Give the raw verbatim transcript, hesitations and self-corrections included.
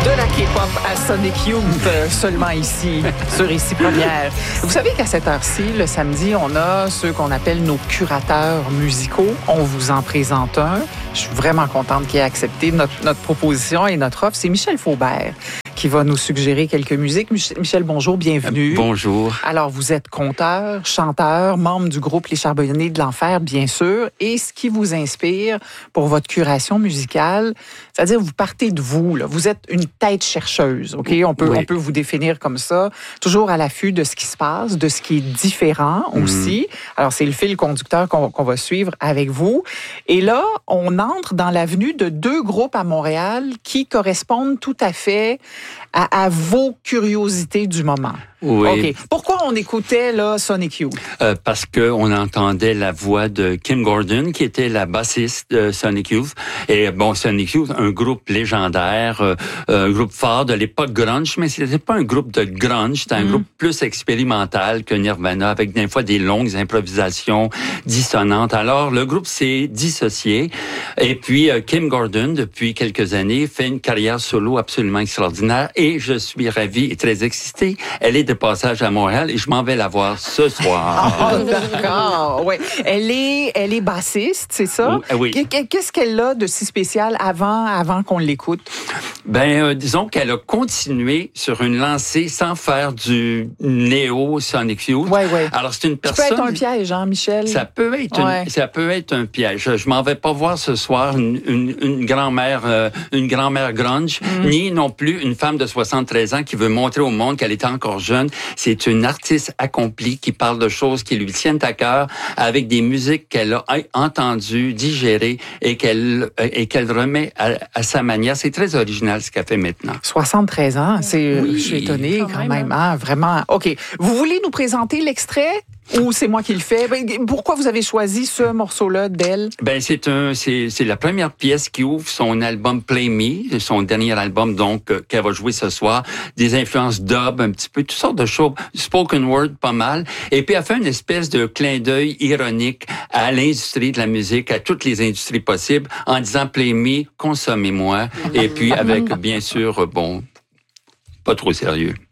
De la K-pop à Sonic Youth, euh, seulement ici, sur Ici Première. Vous savez qu'à cette heure-ci, le samedi, on a ceux qu'on appelle nos curateurs musicaux. On vous en présente un. Je suis vraiment contente qu'il ait accepté notre, notre proposition et notre offre. C'est Michel Faubert qui va nous suggérer quelques musiques. Michel, bonjour, bienvenue. Bonjour. Alors, vous êtes conteur, chanteur, membre du groupe Les Charbonniers de l'Enfer, bien sûr. Et ce qui vous inspire pour votre curation musicale, c'est-à-dire vous partez de vous, là. Vous êtes une tête chercheuse, OK? On peut, oui. on peut vous définir comme ça. Toujours à l'affût de ce qui se passe, de ce qui est différent aussi. Mmh. Alors, c'est le fil conducteur qu'on, qu'on va suivre avec vous. Et là, on entre dans l'avenue de deux groupes à Montréal qui correspondent tout à fait à, à vos curiosités du moment. Oui. OK. Pourquoi on écoutait là Sonic Youth? Euh, parce que on entendait la voix de Kim Gordon, qui était la bassiste de Sonic Youth. Et bon, Sonic Youth, un groupe légendaire, euh, un groupe phare de l'époque grunge, mais c'était pas un groupe de grunge, c'était un mm. groupe plus expérimental que Nirvana, avec des fois des longues improvisations dissonantes. Alors, le groupe s'est dissocié. Et puis, euh, Kim Gordon, depuis quelques années, fait une carrière solo absolument extraordinaire. Et je suis ravi et très excité. Elle est de passage à Montréal et je m'en vais la voir ce soir. Oh, d'accord. Ouais. Elle est, elle est bassiste, c'est ça? Oui. Qu'est-ce qu'elle a de si spécial avant, avant qu'on l'écoute? Ben, euh, disons qu'elle a continué sur une lancée sans faire du néo Sonic Youth. Oui, oui. Alors, c'est une personne... Ça peut être un piège, hein, Michel? Ça peut être, ouais. une, ça peut être un piège. Je, je m'en vais pas voir ce soir une, une, une grand-mère, euh, une grand-mère grunge, mm. ni non plus une femme de soixante-treize ans qui veut montrer au monde qu'elle est encore jeune. C'est une artiste accomplie qui parle de choses qui lui tiennent à cœur avec des musiques qu'elle a entendues, digérées et qu'elle, et qu'elle remet à, à sa manière. C'est très original ce qu'elle fait maintenant. soixante-treize ans, c'est, oui, je suis étonnée quand, quand même, même hein, vraiment. OK. Vous voulez nous présenter l'extrait? Ou c'est moi qui le fais? Pourquoi vous avez choisi ce morceau-là d'elle? Ben, c'est un, c'est, c'est la première pièce qui ouvre son album Play Me, son dernier album, donc, euh, qu'elle va jouer ce soir. Des influences dub, un petit peu, toutes sortes de choses. Spoken word, pas mal. Et puis, elle fait une espèce de clin d'œil ironique à l'industrie de la musique, à toutes les industries possibles, en disant Play Me, consommez-moi. Et puis, avec, bien sûr, bon, pas trop sérieux.